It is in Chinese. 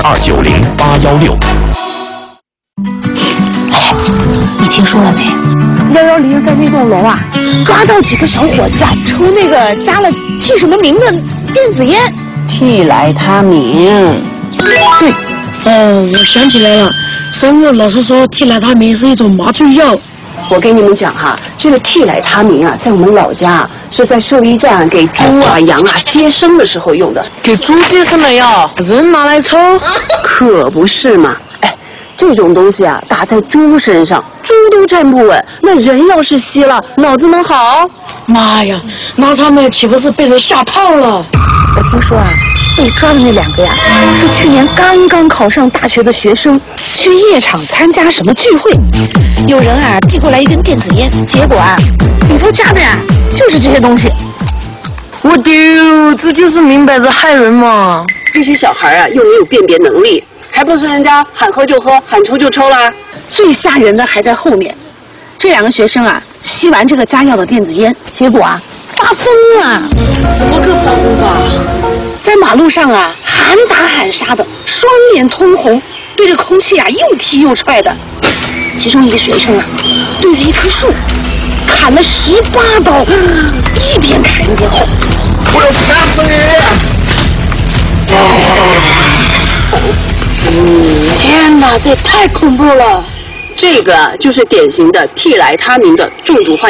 290-816。 哎，你听说了没？110在那栋楼啊，抓到几个小伙子啊，抽那个加了替什么名的电子烟， 替来他明。 对，我想起来了，生物老师说替来他明是一种麻醉药。 我跟你们讲哈，这个替来他明啊，在我们老家是在兽医站给猪啊、羊啊接生的时候用的。 给猪接生的药，人拿来抽？ 可不是嘛！哎，这种东西啊，打在猪身上，猪都站不稳，那人要是吸了，脑子能好？ 妈呀，那他们岂不是被人下套了？ 我听说啊，被抓的那2个呀，是去年刚刚考上大学的学生，去夜场参加什么聚会，有人啊递过来一根电子烟，结果啊，里头加的呀就是这些东西。 我丢，这就是明摆着害人嘛！ 这些小孩啊，又没有辨别能力，还不是人家喊喝就喝，喊抽就抽啦。 最吓人的还在后面，这2个学生啊，吸完这个加药的电子烟，结果啊发疯了。 怎么个发疯法？ 在马路上啊，喊打喊杀的，双眼通红，对着空气啊又踢又踹的。其中一个学生啊，对着一棵树砍了18刀，一边砍一边吼：“ 我要砍死你！”天哪，这也太恐怖了！ 这个就是典型的替来他明的中毒患